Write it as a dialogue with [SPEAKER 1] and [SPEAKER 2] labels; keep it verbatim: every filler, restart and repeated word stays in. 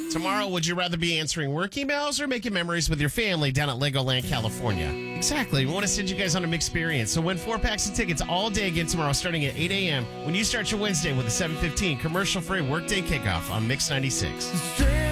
[SPEAKER 1] Tomorrow, would you rather be answering work emails or making memories with your family down at Legoland, California? Exactly. We want to send you guys on an experience. So win four packs of tickets all day again tomorrow starting at eight a.m. when you start your Wednesday with a seven fifteen commercial-free workday kickoff on Mix ninety-six.